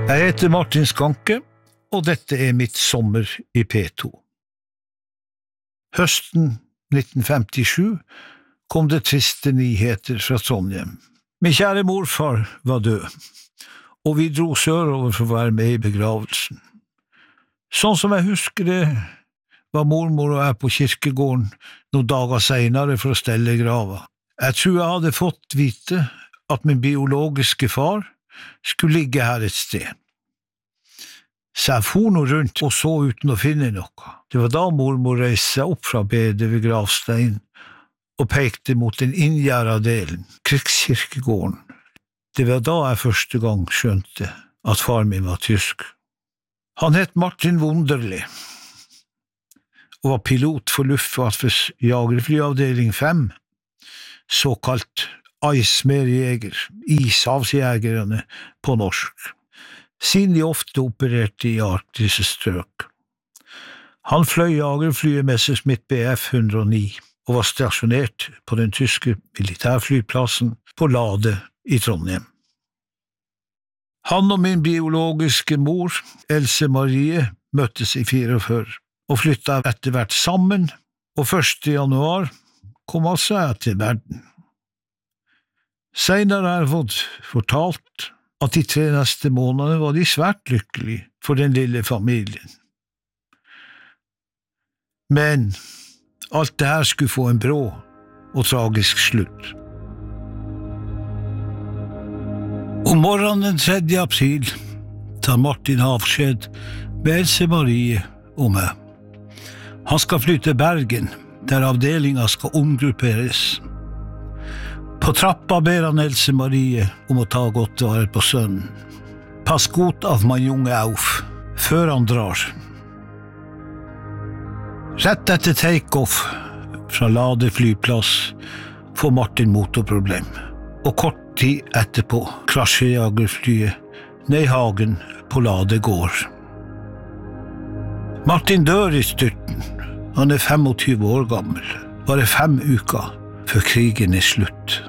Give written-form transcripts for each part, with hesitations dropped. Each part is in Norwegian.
Jeg heter Martin Skanke, og dette mitt sommer i P2. Høsten 1957 kom det triste nyheter fra Trondheim. Min kjære morfar var død, og vi dro sørover for å være med i begravelsen. Sånn som jeg husker det, var mormor og jeg på kirkegården noen dager senere for å stelle grava. Jeg tror jeg hadde fått vite at min biologiske far skulle ligge her et sted. Så jeg for noe rundt og så uten å finne noe. Det var da mormor reiste seg opp fra bedet ved gravsteinen og pekte mot den inngjerda delen, krigskirkegården. Det var da jeg første gang skjønte at far min var tysk. Han het Martin Wunderli og var pilot for Luftwaffes jagerflyavdeling 5, såkalt Eismeerjeger, ishavsjegerne på norsk, siden de ofte opererte i arktiske strøk. Han fløy jagerflyet Messerschmitt Bf 109 og var stasjonert på den tyske militærflyplassen på Lade i Trondheim. Han og min biologiske mor, Else Marie, møttes i 44 og flyttet etter hvert sammen, og 1. januar kom altså jeg til verden. Senere har jeg fått fortalt at de 3 neste månedene var de svært lykkelige for den lille familien. Men alt det her skulle få en brå og tragisk slutt. Om morgenen den 3. april tar Martin avskjed med Else Marie og meg. Han skal fly til Bergen, der avdelingen skal omgrupperes. På trappa ber han Else Marie om å ta godt vare på sønnen. Pass godt av min junge auf, før han drar. Rett etter take-off fra Lade flyplass får Martin motorproblem, og kort tid etterpå krasjer jagerflyet ned i hagen på Lade gård. Martin dør i styrten. Han 25 år gammel, bare 5 uker før krigen slutt.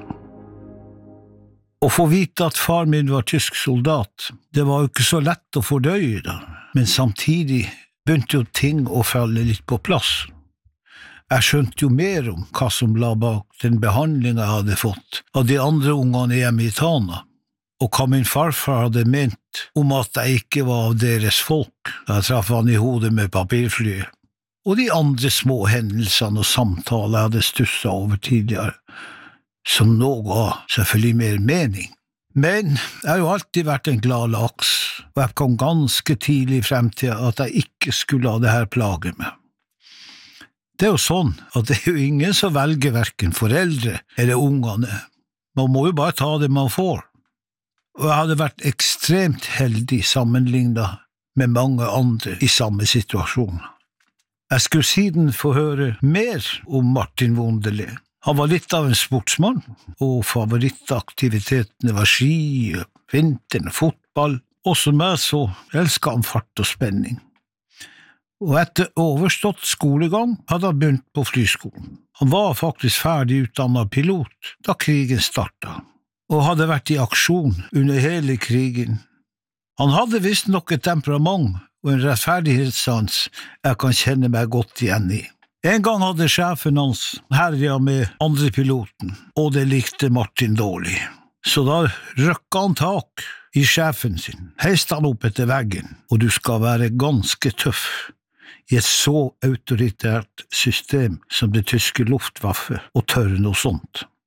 Å få vite at far min var tysk soldat, det var jo ikke så lett å fordøye da, men samtidig begynte jo ting å falle litt på plass. Jeg skjønte jo mer om hva som la bak den behandlingen jeg hadde fått av de andre ungene hjemme i Tana, og hva min farfar hadde ment om at jeg ikke var av deres folk da jeg traff han i hodet med papirflyet, og de andre små hendelsene og samtaler jeg hadde stusset over tidligere, som nå ga selvfølgelig mer mening. Men jeg har jo alltid vært en glad laks, og jeg kom ganske tidlig frem til at jeg ikke skulle la det her plage meg. Det er jo sånn at det er jo ingen som velger hverken foreldre eller ungene. Man må jo bare ta det man får. Og jeg hadde vært ekstremt heldig sammenlignet med mange andre i samme situasjon. Jeg skulle siden få høre mer om Martin Wunderli. Han var litt av en sportsmann, og favorittaktivitetene var ski, vinteren, fotball, og som jeg så elsket han fart og spenning. Og etter overstått skolegang hadde han begynt på flyskolen. Han var faktisk ferdig utdannet pilot da krigen startet, og hadde vært i aksjon under hele krigen. Han hadde visst nok et temperament og en rettferdighetssans jeg kan kjenne meg godt igjen i. En gang hadde sjefen hans herjet med andre piloten, og det likte Martin dårlig. Så da røkket han tak i sjefen sin, heiste han opp etter veggen, og du skal være ganske tøff i et så autoritært system som det tyske Luftwaffe og tørre noe sånt.